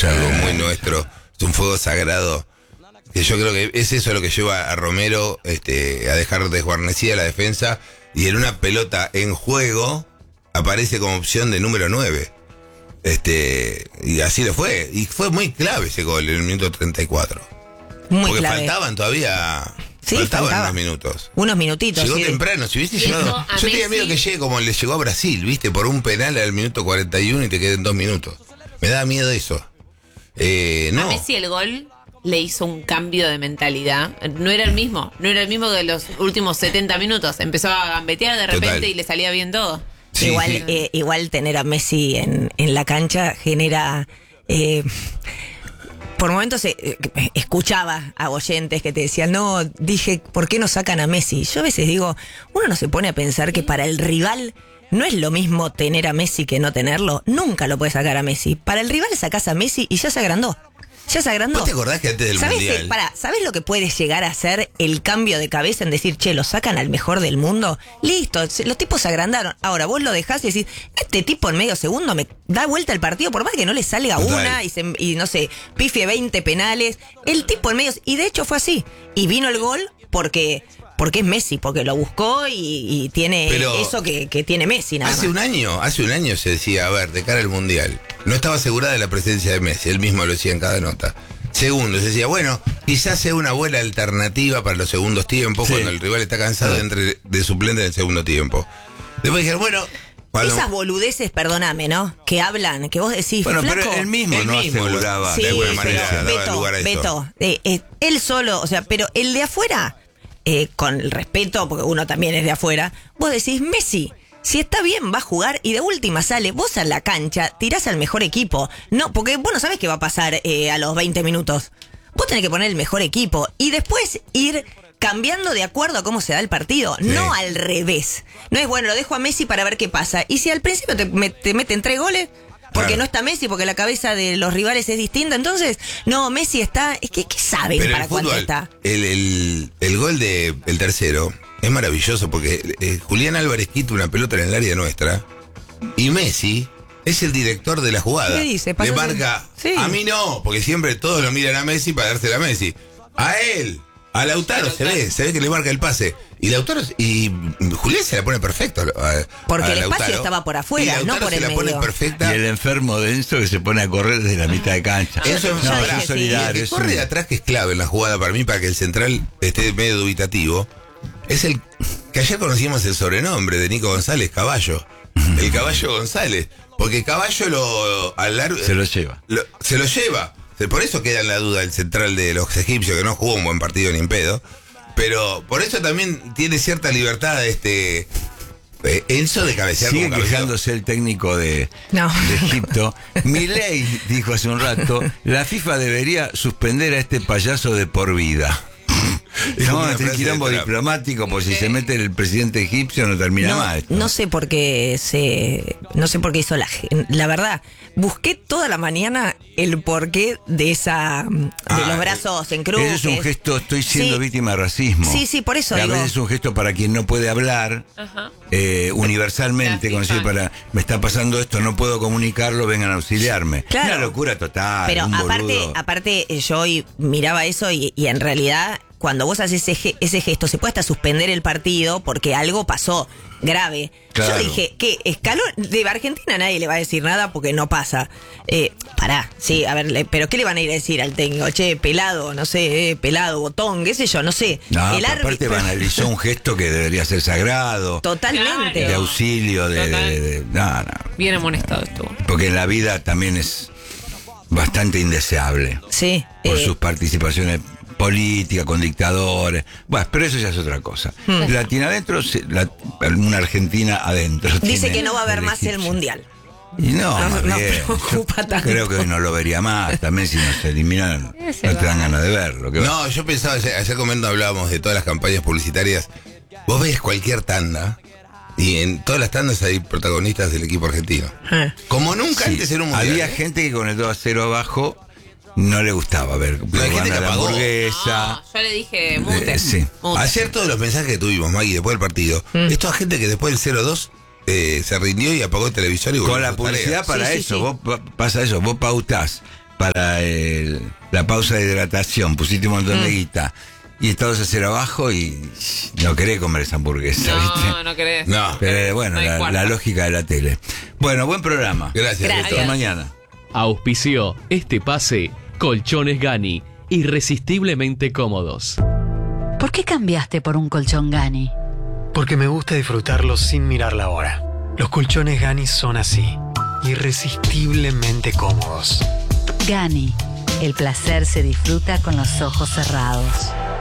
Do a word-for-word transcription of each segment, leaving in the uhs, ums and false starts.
sí. Algo muy nuestro, es un fuego sagrado. Que yo creo que es eso lo que lleva a Romero este, a dejar desguarnecida la defensa y en una pelota en juego aparece como opción de número nueve. Este, y así le fue. Y fue muy clave ese gol en el minuto treinta y cuatro. Muy Porque clave. faltaban todavía. Sí, faltaban faltaba. unos minutos. Unos minutitos. Llegó sí. temprano, si hubiese Y llegado. eso a Yo tenía Messi- miedo que llegue como le llegó a Brasil, ¿viste? Por un penal al minuto cuarenta y uno y te queden dos minutos. Me da miedo eso. Eh, no. A Messi el gol le hizo un cambio de mentalidad. No era el mismo. No era el mismo que los últimos setenta minutos. Empezó a gambetear de repente Total. y le salía bien todo. Sí, igual, sí. eh, igual tener a Messi en, en la cancha genera... Eh, por momentos eh, escuchaba a oyentes que te decían, no, dije, ¿por qué no sacan a Messi? Yo a veces digo, uno no se pone a pensar que para el rival no es lo mismo tener a Messi que no tenerlo. Nunca lo puedes sacar a Messi. Para el rival sacás a Messi y ya se agrandó. Ya se agrandó. ¿Vos te acordás que antes del ¿Sabés, Mundial? que- pará, ¿sabés lo que puede llegar a ser el cambio de cabeza en decir, che, lo sacan al mejor del mundo? Listo, se- los tipos se agrandaron. Ahora vos lo dejás y decís, este tipo en medio segundo me da vuelta el partido, por más que no le salga Total. una y, se- y no sé, pifie veinte penales. El tipo en medio, y de hecho fue así. Y vino el gol porque... Porque es Messi, porque lo buscó y, y tiene Pero eso que, que tiene Messi nada Hace más. un año, hace un año se decía, a ver, de cara al Mundial, no estaba asegurada de la presencia de Messi, él mismo lo decía en cada nota. Segundo, se decía, bueno, quizás sea una buena alternativa para los segundos tiempos, Sí. cuando el rival está cansado de, entre, de suplente en el segundo tiempo. Después dijeron, bueno, cuando- Esas boludeces, perdóname, ¿no? Que hablan, que vos decís, Bueno, flaco, pero él mismo él no mismo lo- aseguraba. Sí, de alguna pero manera daba Beto, lugar a eso. Beto, eh, eh, él solo, o sea, pero el de afuera, eh, con el respeto, porque uno también es de afuera, vos decís, Messi, si está bien va a jugar y de última sale, vos a la cancha tirás al mejor equipo. No, porque vos no sabés qué va a pasar eh, a los veinte minutos. Vos tenés que poner el mejor equipo y después ir cambiando de acuerdo a cómo se da el partido, Sí. no al revés. No es, bueno, lo dejo a Messi para ver qué pasa. Y si al principio te, me- te meten tres goles, porque Claro. no está Messi, porque la cabeza de los rivales es distinta, entonces, no, Messi está, es que, ¿qué saben Pero para el cuánto fútbol, está? el, el, el gol de el tercero es maravilloso porque eh, Julián Álvarez quita una pelota en el área nuestra y Messi es el director de la jugada. ¿Qué dice? Le Pásase- marca, Sí. a mí no, porque siempre todos lo miran a Messi para dársela a Messi. A él, a Lautaro, se ve, se ve que le marca el pase. Y Lautaro, y Julián se la pone perfecto. a- Porque a el espacio Lautaro. estaba por afuera, Y Lautaro no por se el la pone medio. perfecta. Y el enfermo denso que se pone a correr desde la mitad de cancha. Eso es, yo no, dije pará. sí. Y solidario. el que es corre un- de atrás, que es clave en la jugada para mí, para que el central esté medio dubitativo, es el que ayer conocimos el sobrenombre de Nico González, Caballo. El Caballo González. Porque Caballo lo, al largo, Se lo lleva. lo- se lo lleva. Por eso queda en la duda el central de los egipcios, que no jugó un buen partido ni en pedo. Pero por eso también tiene cierta libertad este eh, Enzo de cabecear Sigue como cabeceó. quejándose el técnico de, No. de Egipto. Milei dijo hace un rato, la FIFA debería suspender a este payaso de por vida. Es como No, una este frase quilombo de Trump. diplomático, por si se mete el presidente egipcio no termina No, mal. no sé por qué se, no sé por qué hizo la gen- la verdad, busqué toda la mañana el porqué de esa, de Ah, los brazos en cruz. Ese es un gesto, estoy siendo Sí. víctima de racismo. Sí, sí, por eso Y a digo. veces es un gesto para quien no puede hablar Ajá. eh, universalmente, La como FIFA. decir, para, me está pasando esto, no puedo comunicarlo, vengan a auxiliarme. Claro. Una locura total. Pero un aparte, boludo. aparte eh, yo hoy miraba eso y, y en realidad cuando vos haces ese, ge- ese gesto se puede hasta suspender el partido porque algo pasó grave. Claro. Yo dije que escaló de Argentina nadie le va a decir nada porque no pasa. Eh, pará, sí, a ver, le- pero ¿qué le van a ir a decir al técnico? Che, pelado, no sé, eh, pelado, botón, qué sé yo, no sé. No, el pero aparte árbitro- banalizó un gesto que debería ser sagrado, Totalmente. de Claro. auxilio, de, Total. de- de- no, no. Bien amonestado estuvo. Porque en la vida también es bastante indeseable Sí. por eh, sus participaciones políticas con dictadores. Bueno, pero eso ya es otra cosa. Hmm. Latina adentro, se- la- una Argentina adentro. dice tiene que no va a haber más el egipcio. mundial. Y no, No, más no bien. preocupa Yo tanto. creo que hoy no lo vería más. También si nos eliminan, no Ese te dan va. ganas de verlo. ¿Qué va? No, yo pensaba, ayer, ayer comiendo hablábamos de todas las campañas publicitarias. Vos ves cualquier tanda y en todas las tandas hay protagonistas del equipo argentino. Ah. Como nunca Sí, antes en un mundial. había ¿eh? gente que con el dos a cero abajo no le gustaba ver hay gente que la apagó. hamburguesa. No, yo le dije mute. Eh, sí. Mute. Ayer todos los mensajes que tuvimos, Maggie, después del partido, es toda gente que después del cero dos eh, se rindió y apagó el televisor y volvió Con a la sus publicidad tareas. para Sí, sí, eso, sí. vos pa- pasa eso, vos pautás para el- la pausa de hidratación, pusiste un montón de guita y estabas a hacer abajo y no querés comer esa hamburguesa, ¿viste? No, no querés. No. Pero bueno, No hay la, cuarta. la lógica de la tele. Bueno, buen programa. Gracias. Gracias. Beto. Hasta mañana. Auspició este pase Colchones Gani, irresistiblemente cómodos. ¿Por qué cambiaste por un colchón Gani? Porque me gusta disfrutarlo sin mirar la hora. Los colchones Gani son así, irresistiblemente cómodos. Gani, el placer se disfruta con los ojos cerrados.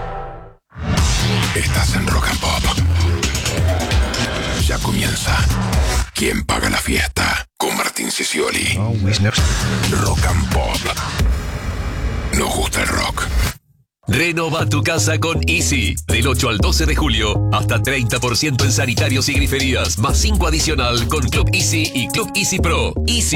Estás en Rock and Pop. Ya comienza. ¿Quién paga la fiesta? Con Martín Sicioli. Rock and Pop. Nos gusta el rock. Renova tu casa con Easy. Del ocho al doce de julio, hasta treinta por ciento en sanitarios y griferías, más cinco adicional con Club Easy y Club Easy Pro. Easy.